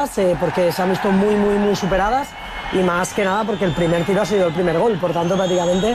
porque se han visto muy superadas, y más que nada porque el primer tiro ha sido el primer gol. Por tanto, prácticamente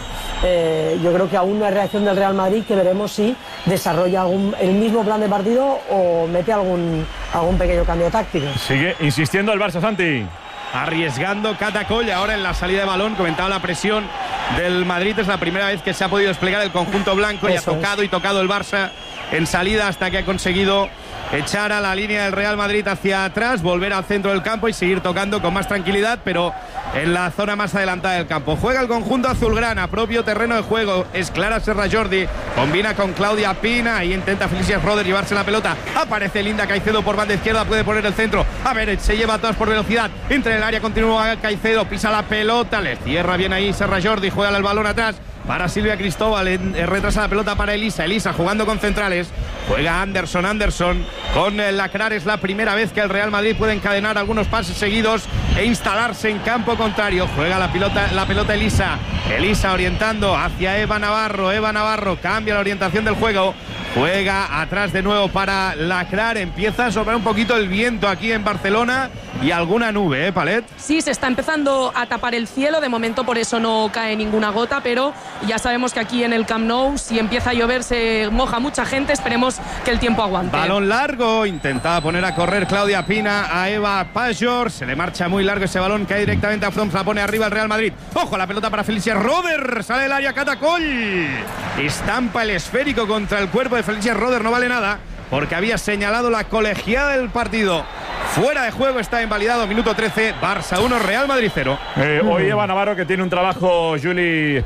yo creo que aún no hay reacción del Real Madrid, que veremos si desarrolla el mismo plan de partido o mete algún pequeño cambio táctico. Sigue insistiendo el Barça, Santi. Arriesgando Catacoll ahora en la salida de balón. Comentaba la presión del Madrid. Es la primera vez que se ha podido desplegar el conjunto blanco. Y ha tocado y tocado el Barça en salida hasta que ha conseguido echar a la línea del Real Madrid hacia atrás, volver al centro del campo y seguir tocando con más tranquilidad, pero en la zona más adelantada del campo. Juega el conjunto azulgrana, propio terreno de juego. Es Clara Serra Jordi, combina con Claudia Pina y intenta Felicia Roder llevarse la pelota. Aparece Linda Caicedo por banda izquierda, puede poner el centro. A ver, se lleva a todas por velocidad. Entra en el área, continúa Caicedo, pisa la pelota, le cierra bien ahí Serra Jordi, juega el balón atrás para Silvia Cristóbal, retrasa la pelota para Elisa jugando con centrales, juega Anderson con Lacrar. Es la primera vez que el Real Madrid puede encadenar algunos pases seguidos e instalarse en campo contrario. Juega la pelota Elisa orientando hacia Eva Navarro cambia la orientación del juego, juega atrás de nuevo para Lacrar. Empieza a soplar un poquito el viento aquí en Barcelona y alguna nube, Palet. Sí, se está empezando a tapar el cielo, de momento por eso no cae ninguna gota, pero ya sabemos que aquí en el Camp Nou, si empieza a llover, se moja mucha gente. Esperemos que el tiempo aguante. Balón largo, intentaba poner a correr Claudia Pina a Eva Pajor, se le marcha muy largo ese balón, cae directamente a Front, la pone arriba el Real Madrid. Ojo, la pelota para Felicia Roder, sale del área Catacoll, estampa el esférico contra el cuerpo de Felicia Roder, no vale nada porque había señalado la colegiada del partido. Fuera de juego, está invalidado. Minuto 13, Barça 1, Real Madrid 0. Hoy Eva Navarro, que tiene un trabajo, Juli,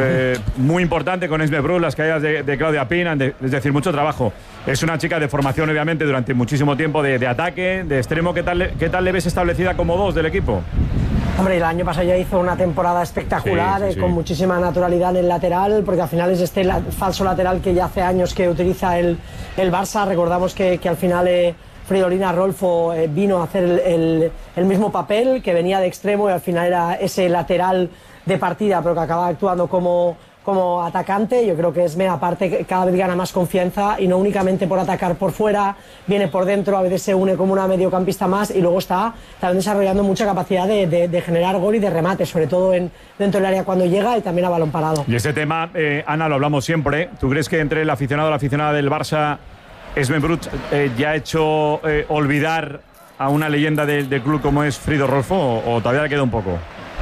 muy importante con Esme Brus, las caídas de Claudia Pina, es decir, mucho trabajo. Es una chica de formación, obviamente, durante muchísimo tiempo de ataque, de extremo. ¿Qué tal le ves establecida como 2 del equipo? Hombre, el año pasado ya hizo una temporada espectacular, sí. Con muchísima naturalidad en el lateral, porque al final es falso lateral que ya hace años que utiliza el Barça. Recordamos que al final Fridolina Rolfo vino a hacer el mismo papel, que venía de extremo y al final era ese lateral de partida, pero que acaba actuando como atacante. Yo creo que Esme, aparte, cada vez gana más confianza y no únicamente por atacar por fuera, viene por dentro, a veces se une como una mediocampista más y luego está también desarrollando mucha capacidad de generar gol y de remate, sobre todo dentro del área cuando llega y también a balón parado. Y este tema, Ana, lo hablamos siempre. ¿Tú crees que entre el aficionado o la aficionada del Barça, Esme Brut ya ha hecho olvidar a una leyenda del club como es Frido Rolfo o todavía le queda un poco?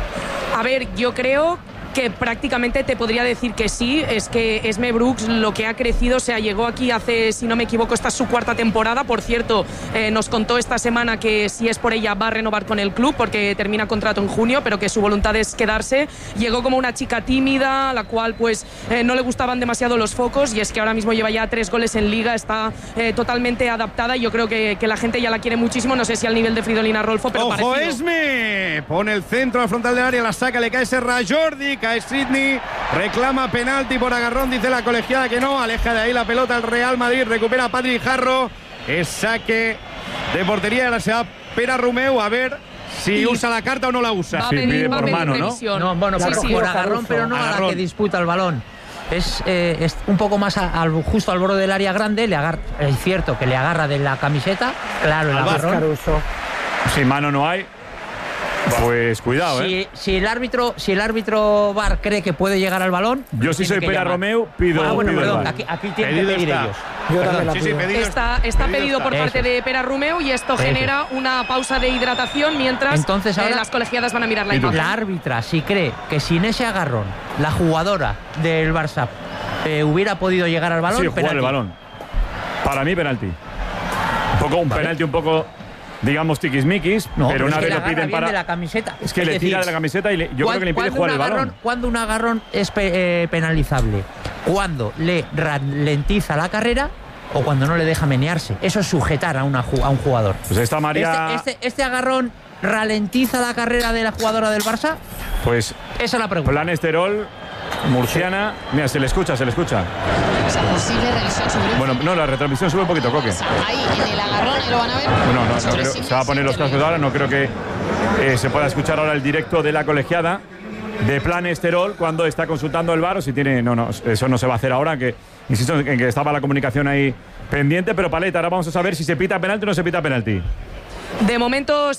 A ver, yo creo que prácticamente te podría decir que sí. Es que Esme Brooks lo que ha crecido, o sea, llegó aquí hace, si no me equivoco, esta es su 4ª temporada. Por cierto, nos contó esta semana que si es por ella va a renovar con el club porque termina contrato en junio, pero que su voluntad es quedarse. Llegó como una chica tímida, a la cual pues no le gustaban demasiado los focos, y es que ahora mismo lleva ya 3 goles en Liga, está totalmente adaptada y yo creo que la gente ya la quiere muchísimo. No sé si al nivel de Fridolina Rolfo, pero ¡ojo, parecido. Esme! Pone el centro al frontal del área, la saca, le cae Serra Jordi, cae Sidney, reclama penalti por agarrón, dice la colegiada que no, aleja de ahí la pelota el Real Madrid, recupera a Patrick Jarro, es saque de portería, ahora se va Pera Romeu, a ver si usa la carta o no la usa. Va a pedir por mano, ¿no? No, bueno, por agarrón, pero no a la que disputa el balón. Es un poco más justo al borde del área grande, es cierto que le agarra de la camiseta, claro, el agarrón. Si mano no hay, pues cuidado, si el árbitro VAR cree que puede llegar al balón, yo sí soy Pera Romeu, pido. Perdón, aquí tienen que pedir ellos. Está pedido por parte de Pera Romeu y esto genera una pausa de hidratación mientras entonces ahora las colegiadas van a mirar la imagen. La árbitra, si cree que sin ese agarrón la jugadora del Barça hubiera podido llegar al balón, sí, jugar el balón. Para mí, penalti. Un penalti un poco, digamos, tiquismiquis, pero una vez lo piden para de la camiseta. Es que le tira de la camiseta y yo creo que le impide jugar el balón. Cuando un agarrón es penalizable, cuando le ralentiza la carrera o cuando no le deja menearse. Eso es sujetar a un jugador. Pues esta María... Este agarrón ralentiza la carrera de la jugadora del Barça. Pues esa es la pregunta. Plan Esterol, murciana. Mira, se le escucha. Esa posible revisión sobre... Bueno, no, la retransmisión sube un poquito, Coque. Ahí, en el agarrón, lo van a ver. Bueno, no creo, se va a poner los cascos ahora, no creo que se pueda escuchar ahora el directo de la colegiada de Plan Esterol cuando está consultando el VAR o si tiene... No, eso no se va a hacer ahora, que insisto en que estaba la comunicación ahí pendiente, pero Paleta, ahora vamos a saber si se pita penalti o no se pita penalti. De momento